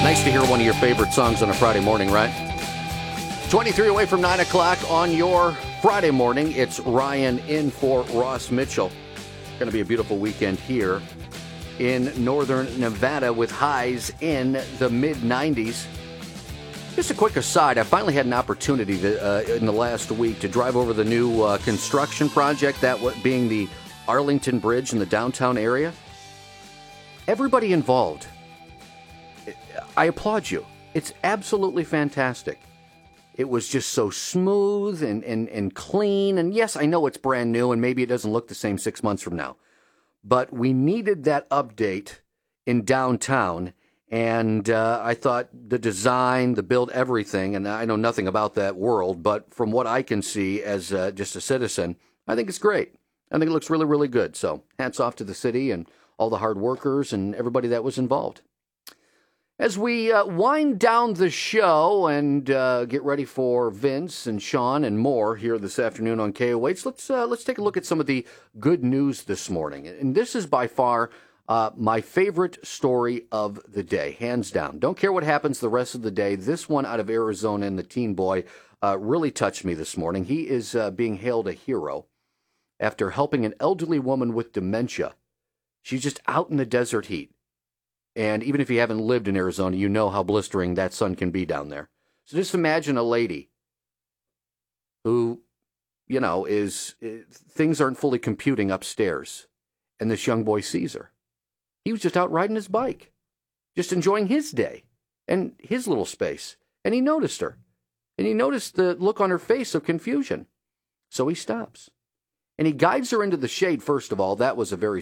Nice to hear one of your favorite songs on a Friday morning, right? 23 away from 9 o'clock on your Friday morning. It's Ryan in for Ross Mitchell. Going to be a beautiful weekend here in northern Nevada with highs in the mid-90s. Just a quick aside, I finally had an opportunity in the last week to drive over the new construction project, that being the Arlington Bridge in the downtown area. Everybody involved, I applaud you. It's absolutely fantastic. It was just so smooth and clean. And yes, I know it's brand new and maybe it doesn't look the same 6 months from now. But we needed that update in downtown. And I thought the design, the build, everything, and I know nothing about that world, but from what I can see as just a citizen, I think it's great. I think it looks really, really good. So hats off to the city and all the hard workers and everybody that was involved. As we wind down the show and get ready for Vince and Sean and more here this afternoon on KOH, let's take a look at some of the good news this morning. And this is by far my favorite story of the day, hands down. Don't care what happens the rest of the day. This one out of Arizona and the teen boy really touched me this morning. He is being hailed a hero after helping an elderly woman with dementia. She's just out in the desert heat. And even if you haven't lived in Arizona, you know how blistering that sun can be down there. So just imagine a lady who, things aren't fully computing upstairs. And this young boy sees her. He was just out riding his bike, just enjoying his day and his little space. And he noticed her. And he noticed the look on her face of confusion. So he stops. And he guides her into the shade, first of all. That was a very